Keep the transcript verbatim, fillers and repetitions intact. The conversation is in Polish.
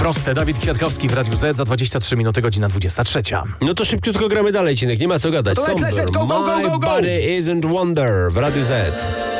Proste. Dawid Kwiatkowski w Radiu Z za dwadzieścia trzy minuty, godzina dwudziesta trzecia. No to szybciutko gramy dalej, Cinek, nie ma co gadać. No to let's, let's, Somber. go, go, go, go, go. My body isn't wonder w Radiu Z.